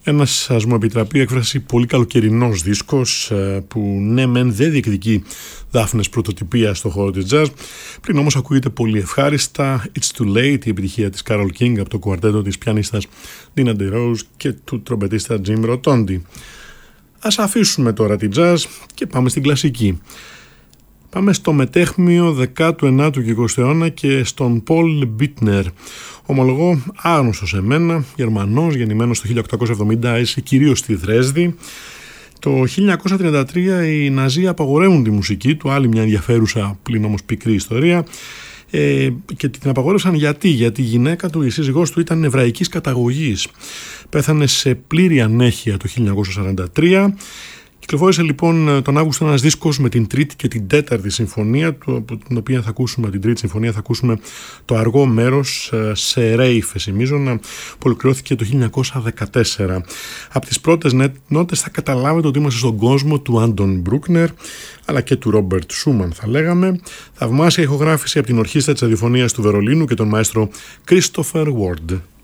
Ένας, ας μου επιτραπεί έκφραση, πολύ καλοκαιρινός δίσκος που ναι μεν δεν διεκδικεί δάφνες πρωτοτυπία στο χώρο της jazz, πλην όμως ακούγεται πολύ ευχάριστα. It's Too Late, η επιτυχία της Carole King από το κουαρτέτο της πιανίστας Dina DeRose και του τρομπετίστα Jim Rotondi. Ας αφήσουμε τώρα την jazz και πάμε στην κλασική. Πάμε στο μετέχμιο 19ου και 20ου αιώνα και στον Paul Bittner. Ομολογώ άγνωστος σε μένα, Γερμανός, γεννημένος το 1870, έζησε κυρίως στη Δρέσδη. Το 1933 οι Ναζί απαγορεύουν τη μουσική του, άλλη μια ενδιαφέρουσα πλην όμως πικρή ιστορία. Και την απαγόρευσαν γιατί η γυναίκα του, η σύζυγός του, ήταν εβραϊκής καταγωγής. Πέθανε σε πλήρη ανέχεια το 1943. Κυκλοφόρησε λοιπόν τον Αύγουστο ένας δίσκος με την τρίτη και την τέταρτη συμφωνία, από την οποία θα ακούσουμε, την τρίτη συμφωνία θα ακούσουμε το αργό μέρος σε ρέι φεσιμίζωνα, που ολοκληρώθηκε το 1914. Από τις πρώτες νότες θα καταλάβετε ότι είμαστε στον κόσμο του Άντων Μπρούκνερ, αλλά και του Ρόμπερτ Σούμαν θα λέγαμε. Θαυμάσια ηχογράφηση από την ορχήστρα της Ραδιοφωνίας του Βερολίνου και τον μαέστρο Christopher Ward.